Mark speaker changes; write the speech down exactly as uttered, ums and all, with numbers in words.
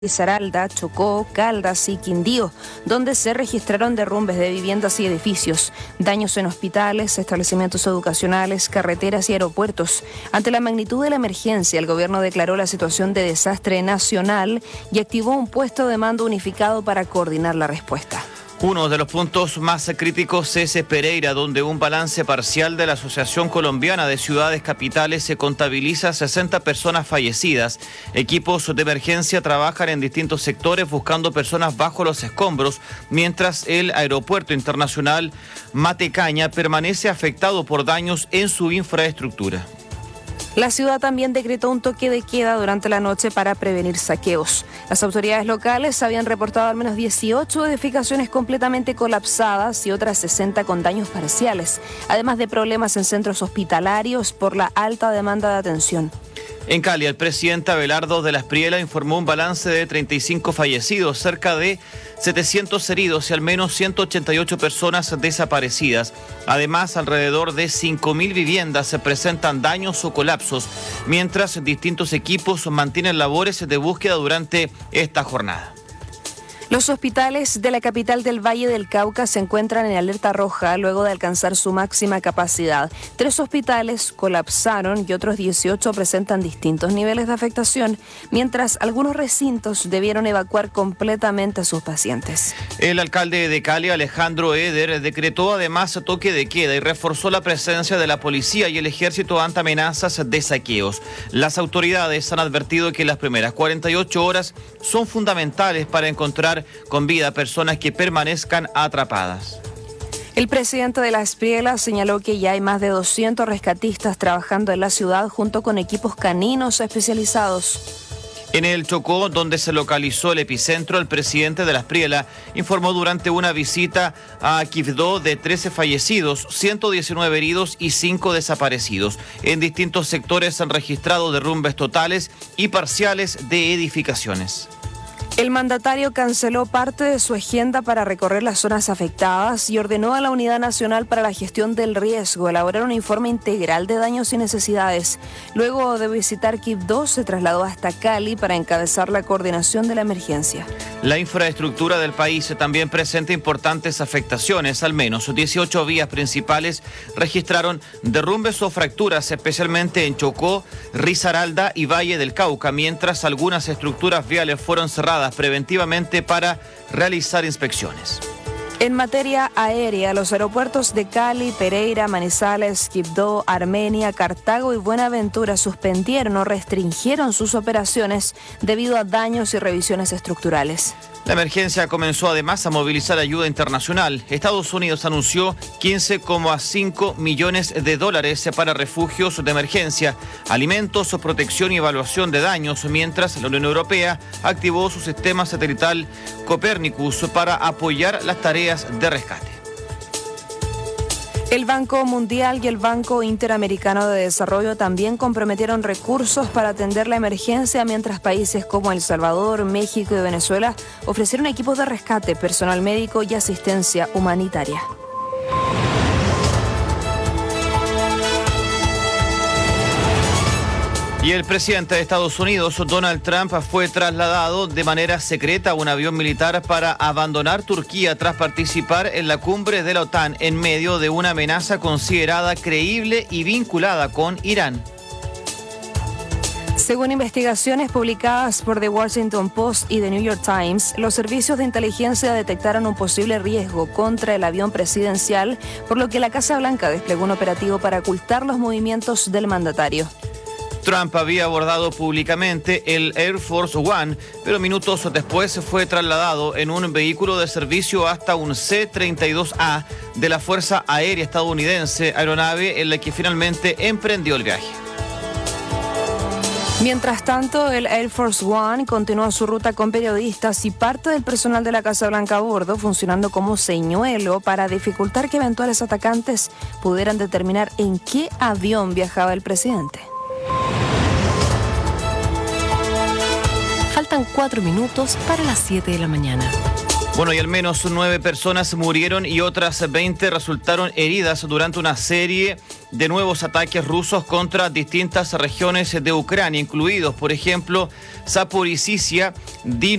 Speaker 1: Risaralda, Chocó, Caldas y Quindío, donde se registraron derrumbes de viviendas y edificios, daños en hospitales, establecimientos educacionales, carreteras y aeropuertos. Ante la magnitud de la emergencia, el gobierno declaró la situación de desastre nacional y activó un puesto de mando unificado para coordinar la respuesta.
Speaker 2: Uno de los puntos más críticos es Pereira, donde un balance parcial de la Asociación Colombiana de Ciudades Capitales se contabiliza sesenta personas fallecidas. Equipos de emergencia trabajan en distintos sectores buscando personas bajo los escombros, mientras el aeropuerto internacional Matecaña permanece afectado por daños en su infraestructura.
Speaker 1: La ciudad también decretó un toque de queda durante la noche para prevenir saqueos. Las autoridades locales habían reportado al menos dieciocho edificaciones completamente colapsadas y otras sesenta con daños parciales, además de problemas en centros hospitalarios por la alta demanda de atención.
Speaker 2: En Cali, el presidente Abelardo de la Espriella informó un balance de treinta y cinco fallecidos, cerca de setecientos heridos y al menos ciento ochenta y ocho personas desaparecidas. Además, alrededor de cinco mil viviendas se presentan daños o colapsos, mientras distintos equipos mantienen labores de búsqueda durante esta jornada.
Speaker 1: Los hospitales de la capital del Valle del Cauca se encuentran en alerta roja luego de alcanzar su máxima capacidad. Tres hospitales colapsaron y otros dieciocho presentan distintos niveles de afectación, mientras algunos recintos debieron evacuar completamente a sus pacientes.
Speaker 2: El alcalde de Cali, Alejandro Eder, decretó además toque de queda y reforzó la presencia de la policía y el ejército ante amenazas de saqueos. Las autoridades han advertido que las primeras cuarenta y ocho horas son fundamentales para encontrar con vida a personas que permanezcan atrapadas.
Speaker 1: El presidente de la Espriella señaló que ya hay más de doscientos rescatistas trabajando en la ciudad junto con equipos caninos especializados.
Speaker 2: En el Chocó, donde se localizó el epicentro, el presidente de la Espriella informó durante una visita a Quibdó de trece fallecidos, ciento diecinueve heridos y cinco desaparecidos. En distintos sectores se han registrado derrumbes totales y parciales de edificaciones.
Speaker 1: El mandatario canceló parte de su agenda para recorrer las zonas afectadas y ordenó a la Unidad Nacional para la Gestión del Riesgo elaborar un informe integral de daños y necesidades. Luego de visitar Quibdó, se trasladó hasta Cali para encabezar la coordinación de la emergencia.
Speaker 2: La infraestructura del país también presenta importantes afectaciones. Al menos dieciocho vías principales registraron derrumbes o fracturas, especialmente en Chocó, Risaralda y Valle del Cauca, mientras algunas estructuras viales fueron cerradas preventivamente para realizar inspecciones.
Speaker 1: En materia aérea, los aeropuertos de Cali, Pereira, Manizales, Quibdó, Armenia, Cartago y Buenaventura suspendieron o restringieron sus operaciones debido a daños y revisiones estructurales.
Speaker 2: La emergencia comenzó además a movilizar ayuda internacional. Estados Unidos anunció quince coma cinco millones de dólares para refugios de emergencia, alimentos, protección y evaluación de daños, mientras la Unión Europea activó su sistema satelital Copernicus para apoyar las tareas de rescate.
Speaker 1: El Banco Mundial y el Banco Interamericano de Desarrollo también comprometieron recursos para atender la emergencia, mientras países como El Salvador, México y Venezuela ofrecieron equipos de rescate, personal médico y asistencia humanitaria.
Speaker 2: Y el presidente de Estados Unidos, Donald Trump, fue trasladado de manera secreta a un avión militar para abandonar Turquía tras participar en la cumbre de la OTAN en medio de una amenaza considerada creíble y vinculada con Irán.
Speaker 1: Según investigaciones publicadas por The Washington Post y The New York Times, los servicios de inteligencia detectaron un posible riesgo contra el avión presidencial, por lo que la Casa Blanca desplegó un operativo para ocultar los movimientos del mandatario.
Speaker 2: Trump había abordado públicamente el Air Force One, pero minutos después fue trasladado en un vehículo de servicio hasta un C treinta y dos A de la Fuerza Aérea Estadounidense, aeronave en la que finalmente emprendió el viaje.
Speaker 1: Mientras tanto, el Air Force One continuó su ruta con periodistas y parte del personal de la Casa Blanca a bordo, funcionando como señuelo para dificultar que eventuales atacantes pudieran determinar en qué avión viajaba el presidente.
Speaker 3: Faltan cuatro minutos para las siete de la mañana.
Speaker 2: Bueno, y al menos nueve personas murieron y otras veinte resultaron heridas durante una serie de nuevos ataques rusos contra distintas regiones de Ucrania, incluidos, por ejemplo, Zaporizhzhia, Dino